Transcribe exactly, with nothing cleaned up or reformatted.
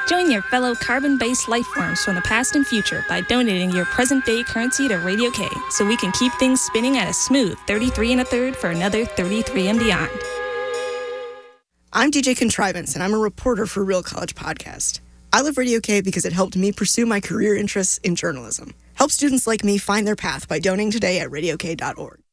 Join your fellow carbon-based life forms from the past and future by donating your present-day currency to Radio K so we can keep things spinning at a smooth thirty-three and a third for another thirty-three and beyond. I'm D J Contrivance, and I'm a reporter for Real College Podcast. I love Radio K because it helped me pursue my career interests in journalism. Help students like me find their path by donating today at radio k dot org.